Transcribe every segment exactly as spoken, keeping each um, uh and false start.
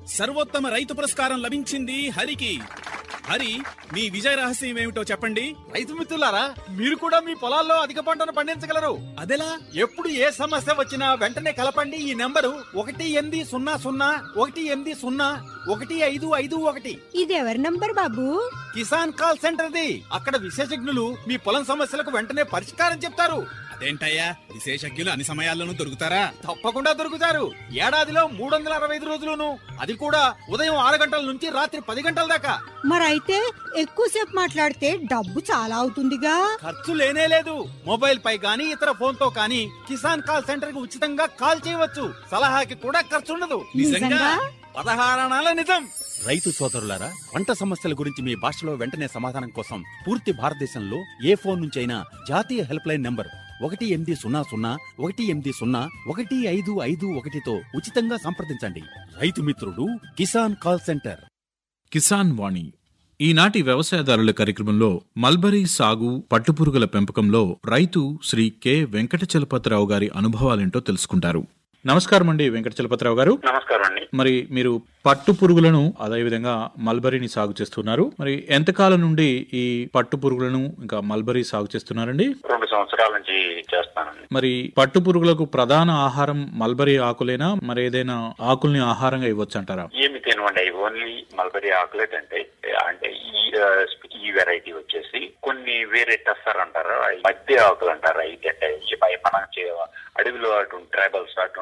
సర్వోత్తమ రైతు పురస్కారం లభించింది హరికి. హరి, మీ విజయ రహస్యం ఏమిటో చెప్పండి. రైతు మిత్రులారా, మీరు కూడా మీ పొలాల్లో అధిక పంటను పండించగలరు. అదెలా? ఎప్పుడు ఏ సమస్య వచ్చినా వెంటనే కలపండి ఈ నెంబరు ఒకటి ఎనిమిది సున్నా సున్నా ఒకటి ఎనిమిది సున్నా ఒకటి ఐదు ఐదు ఒకటి. ఇది ఎవరి number Babu? Kisan call centre the. అక్కడ విశేషజ్ఞులు మీ పొలం సమస్యలకు వెంటనే పరిష్కారం చెప్తారు. అదేంటయ్యా, విశేషజ్ఞులు అన్ని సమయాల్లోనూ దొరుకుతారా? తప్పకుండా దొరుకుతారు. ఏడాదిలో మూడు వందల అరవై ఐదు రోజులును, అది కూడా ఉదయం ఆరు గంటల నుంచి రాత్రి పది గంటల దాకా. మరైతే ఎక్కువసేపు మాట్లాడితే డబ్బు చాలా అవుతుందిగా. ఖర్చు లేనే లేదు. మొబైల్ పై గానీ ఇతర ఫోన్ తో కానీ కిసాన్ కాల్ సెంటర్ కి ఉచితంగా కాల్ చేయవచ్చు. సలహాకి కూడా ఖర్చు ఉండదు. నిజంగా? పదహారణాల నిజం. రైతు సోదరులారా, పంట సమస్యల గురించి మీ భాషలో వెంటనే సమాధానం కోసం పూర్తి భారతదేశంలో ఏ ఫోన్ నుంచి అయినా జాతీయ హెల్ప్ లైన్ నంబర్ ఒకటి ఎనిమిది సున్నా సున్నా ఒకటి ఎనిమిది సున్నా ఒకటి ఐదు ఐదు ఒకటితో ఉచితంగా సంప్రదించండి. రైతు మిత్రుడు కిసాన్ కాల్ సెంటర్. కిసాన్ వాణి ఈనాటి వ్యవసాయదారుల కార్యక్రమంలో మల్బరీ సాగు, పట్టుపురుగుల పెంపకంలో రైతు శ్రీ కె వెంకటచలపతిరావు గారి అనుభవాలేంటో తెలుసుకుంటారు. నమస్కారం అండి వెంకటచలపతిరావు గారు. నమస్కారం అండి. మరి మీరు పట్టు పురుగులను అదేవిధంగా మల్బరీని సాగు చేస్తున్నారు. మరి ఎంతకాలం నుండి ఈ పట్టు పురుగులను ఇంకా మల్బరీ సాగు చేస్తున్నారండి? రెండు సంవత్సరాల నుంచి చేస్తానండి. మరి పట్టు పురుగులకు ప్రధాన ఆహారం మల్బరీ ఆకులేనా, మరి ఏదైనా ఆకుల్ని ఆహారంగా ఇవ్వచ్చు అంటారా? ఏమి తినవండి, ఓన్లీ మల్బరీ ఆకులే తింటాయి. అంటే ఈ ఈ వెరైటీ వచ్చేసి కొన్ని వేరే టస్సర్ అంటారు, మధ్య ఆకులు అంటారు. అయితే మనం అడవిలో అటు ట్రైబల్స్ అటు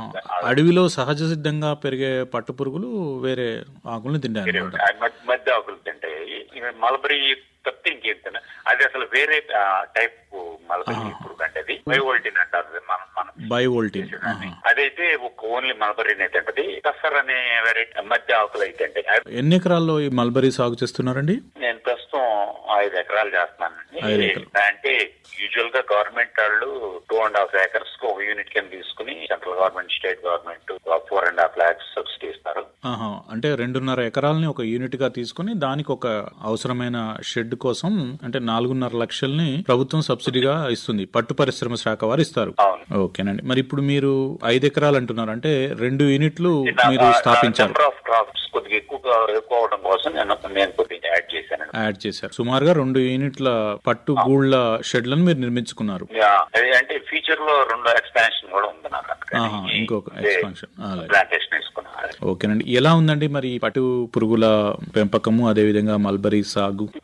అడవిలో సహజ సిద్ధంగా పెరిగే పట్టు పురుగులు వేరే ఆకుల్ని తింటాయి, మధ్య ఆకులు తింటాయి. మల్బరీ తప్పితే ఇంకేం తిన. అది అసలు వేరే టైప్ మల్బరీ పురుగు అంటే అది బయోవోల్టిన్ అంటారు. మనం మనం బయోవోల్టిన్ అదైతే ఓన్లీ మల్బరీనే తింటది. టస్సర్ అనే వెరైటీ మధ్య ఆకులు అయితే తింటాయి. ఎన్ని ఎకరాల్లో ఈ మల్బరీ సాగు చేస్తున్నారండి? నేను ప్రస్తుతం ఐదు ఎకరాలు చేస్తున్నానండి. అంటే యూజువల్ గా గవర్నమెంట్ వాళ్ళు టూ అండ్ హాఫ్ ఏకర్స్ కు ఒక యూనిట్ కింద తీసుకుని central government, state government four and half lakhs subsidy ఇస్తారు. అంటే రెండున్నర ఎకరాలని ఒక యూనిట్ గా తీసుకుని దానికి ఒక అవసరమైన షెడ్ కోసం అంటే నాలుగున్నర లక్షల్ని ప్రభుత్వం సబ్సిడీగా ఇస్తుంది, పట్టు పరిశ్రమ శాఖ వారు ఇస్తారు. ఓకేనండి. మరి ఇప్పుడు మీరు ఐదు ఎకరాలు అంటున్నారు, అంటే రెండు యూనిట్లు మీరు స్థాపించారు. కొద్దిగా ఎక్కువ ఎక్కువ అవడం కోసం నేను నేను కొద్దిగా యాడ్ చేశాను యాడ్ చేశారు సుమారుగా రెండు యూనిట్ల పట్టు గూళ్ళ షెడ్లను మీరు నిర్మించుకున్నారు. అంటే ఫ్యూచర్ లో రెండు ఎక్స్పాన్షన్ కూడా ఉంది నాకు. ఇంకొక ఎక్స్పాన్షన్ ప్లాంటేషన్ వేసుకున్నాను. ఓకేనండి. ఎలా ఉందండి మరి పట్టు పురుగుల పెంపకము అదే విధంగా మల్బరీ సాగు?